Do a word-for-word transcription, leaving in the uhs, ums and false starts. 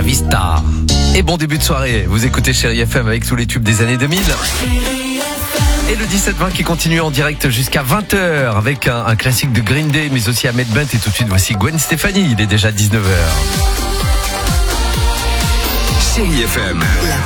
vista. Et bon début de soirée, vous écoutez Chérie F M avec tous les tubes des années deux mille. Et le dix-sept vingt qui continue en direct jusqu'à vingt heures avec un, un classique de Green Day, mais aussi Ahmed Bent. Et tout de suite, voici Gwen Stefani, il est déjà dix-neuf heures. Chérie F M.